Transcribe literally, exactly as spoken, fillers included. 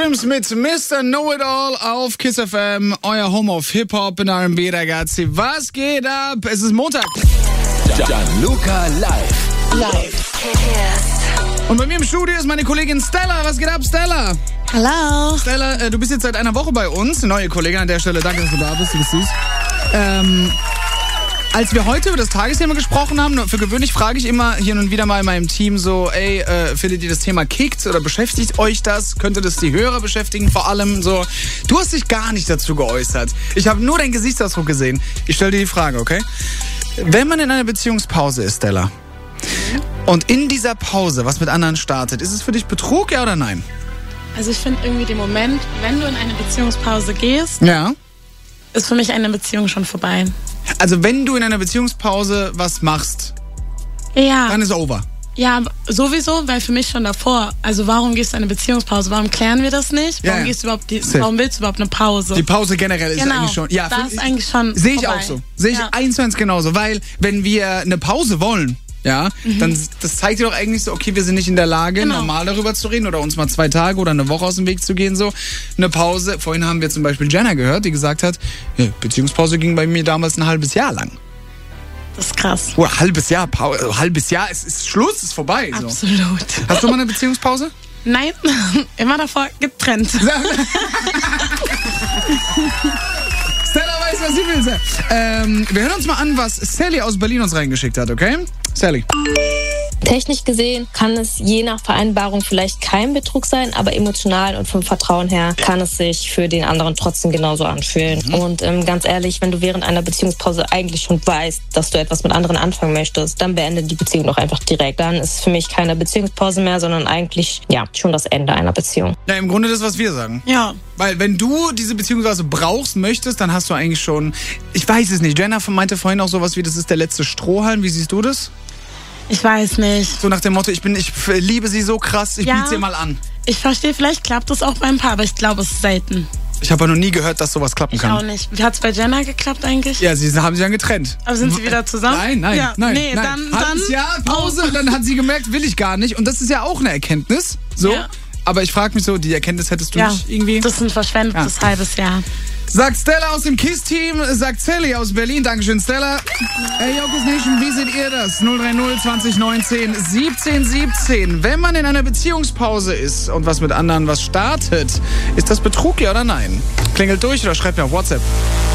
Trims mit Mister Know-It-All auf Kiss F M, euer Home of Hip-Hop und R and B, ragazzi. Was geht ab? Es ist Montag. Gianluca live. Live. Und bei mir im Studio ist meine Kollegin Stella. Was geht ab, Stella? Hallo. Stella, äh, du bist jetzt seit einer Woche bei uns. Eine neue Kollegin an der Stelle. Danke, dass du da bist. Du bist süß. Ähm... Als wir heute über das Tagesthema gesprochen haben, für gewöhnlich frage ich immer hier und wieder mal in meinem Team so, ey, äh, findet ihr das Thema kickt oder beschäftigt euch das? Könnte das die Hörer beschäftigen? Vor allem so, du hast dich gar nicht dazu geäußert. Ich habe nur deinen Gesichtsausdruck gesehen. Ich stelle dir die Frage, okay? Wenn man in einer Beziehungspause ist, Stella, und in dieser Pause was mit anderen startet, ist es für dich Betrug, ja oder nein? Also ich finde irgendwie den Moment, wenn du in eine Beziehungspause gehst, Ja. ist für mich eine Beziehung schon vorbei. Also wenn du in einer Beziehungspause was machst, Ja. dann ist over. Ja, sowieso, weil für mich schon davor, also warum gehst du in eine Beziehungspause? Warum klären wir das nicht? Ja, Warum ja. gehst du überhaupt die, Safe. warum willst du überhaupt eine Pause? Die Pause generell ist Genau, eigentlich schon... Ja, da für- ist eigentlich schon Sehe ich vorbei. auch so. Sehe ich Ja. eins zu eins genauso. Weil, wenn wir eine Pause wollen, ja, Mhm. dann das zeigt dir doch eigentlich so, okay, wir sind nicht in der Lage, Genau. normal darüber zu reden oder uns mal zwei Tage oder eine Woche aus dem Weg zu gehen, so. Eine Pause, vorhin haben wir zum Beispiel Jenna gehört, die gesagt hat, ja, Beziehungspause ging bei mir damals ein halbes Jahr lang. Das ist krass. Oder halbes Jahr, Pau- äh, halbes Jahr, es ist Schluss, ist vorbei. So. Absolut. Hast du mal eine Beziehungspause? Nein, immer davor getrennt. Stella weiß, was sie will. Ähm, wir hören uns mal an, was Sally aus Berlin uns reingeschickt hat, okay? Sally. Technisch gesehen kann es je nach Vereinbarung vielleicht kein Betrug sein, aber emotional und vom Vertrauen her kann es sich für den anderen trotzdem genauso anfühlen. Mhm. Und ähm, ganz ehrlich, wenn du während einer Beziehungspause eigentlich schon weißt, dass du etwas mit anderen anfangen möchtest, dann beende die Beziehung doch einfach direkt. Dann ist es für mich keine Beziehungspause mehr, sondern eigentlich ja schon das Ende einer Beziehung. Ja, im Grunde das, was wir sagen. Ja. Weil wenn du diese Beziehungsphase brauchst, möchtest, dann hast du eigentlich schon... Ich weiß es nicht. Jenna meinte vorhin auch sowas wie, das ist der letzte Strohhalm. Wie siehst du das? Ich weiß nicht. So nach dem Motto, ich bin, ich liebe sie so krass, ich Ja. biete sie mal an. Ich verstehe, vielleicht klappt das auch bei ein paar, aber ich glaube, es ist selten. Ich habe aber noch nie gehört, dass sowas klappen Ich kann. auch nicht. Wie hat es bei Jenna geklappt eigentlich? Ja, sie haben sich dann getrennt. Aber sind sie wieder zusammen? Nein, nein, ja. nein. Nee, nein. dann... Halbes dann Jahr Pause und dann hat sie gemerkt, will ich gar nicht. Und das ist ja auch eine Erkenntnis. So. Ja. Aber ich frage mich so, die Erkenntnis hättest du Ja, nicht irgendwie... das ist ein verschwendetes Ja. halbes Jahr. Sagt Stella aus dem KISS-Team, sagt Sally aus Berlin. Dankeschön, Stella. Hey, Jokos Nation, wie seht ihr das? null drei null zwanzig neunzehn siebzehn siebzehn. Wenn man in einer Beziehungspause ist und was mit anderen was startet, ist das Betrug, ja oder nein? Klingelt durch oder schreibt mir auf WhatsApp.